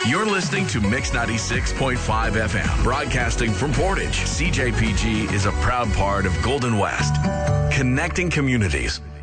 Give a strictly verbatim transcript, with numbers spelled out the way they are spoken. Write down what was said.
You're listening to Mix ninety-six point five F M, broadcasting from Portage. C J P G is a proud part of Golden West, connecting communities.